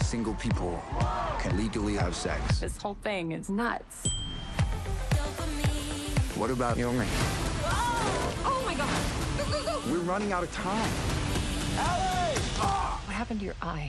single people can legally have sex. This whole thing is nuts. What about your ring? Oh my God! Go, go, go! We're running out of time. What happened to your eye?